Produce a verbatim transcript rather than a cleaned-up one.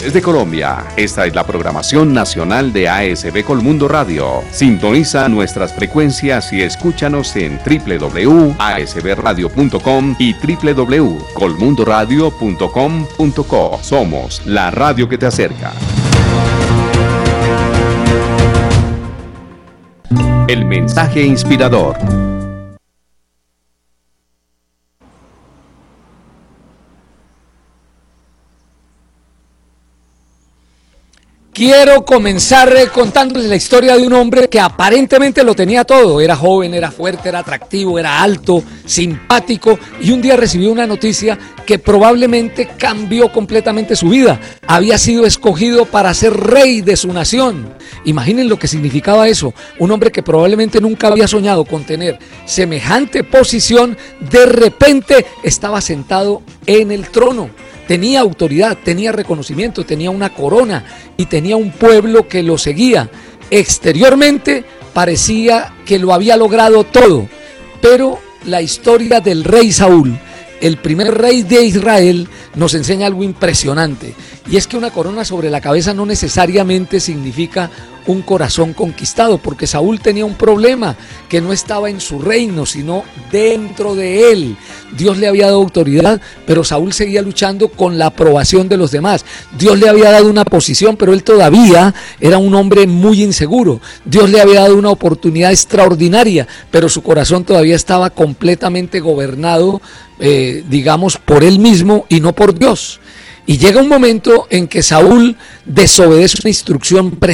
Desde Colombia, esta es la programación nacional de A S B Colmundo Radio. Sintoniza nuestras frecuencias y escúchanos en doble u doble u doble u punto a s b radio punto com y doble u doble u doble u punto colmundo radio punto com punto co. Somos la radio que te acerca. El mensaje inspirador. Quiero comenzar contándoles la historia de un hombre que aparentemente lo tenía todo. Era joven, era fuerte, era atractivo, era alto, simpático, y un día recibió una noticia que probablemente cambió completamente su vida. Había sido escogido para ser rey de su nación. Imaginen lo que significaba eso. Un hombre que probablemente nunca había soñado con tener semejante posición, de repente estaba sentado en el trono. Tenía autoridad, tenía reconocimiento, tenía una corona y tenía un pueblo que lo seguía. Exteriormente parecía que lo había logrado todo, pero la historia del rey Saúl, el primer rey de Israel, nos enseña algo impresionante, y es que una corona sobre la cabeza no necesariamente significa un corazón conquistado, porque Saúl tenía un problema, que no estaba en su reino, sino dentro de él. Dios le había dado autoridad, pero Saúl seguía luchando con la aprobación de los demás. Dios le había dado una posición, pero él todavía era un hombre muy inseguro. Dios le había dado una oportunidad extraordinaria, pero su corazón todavía estaba completamente gobernado, eh, digamos, por él mismo y no por Dios. Y llega un momento en que Saúl desobedece una instrucción precisa.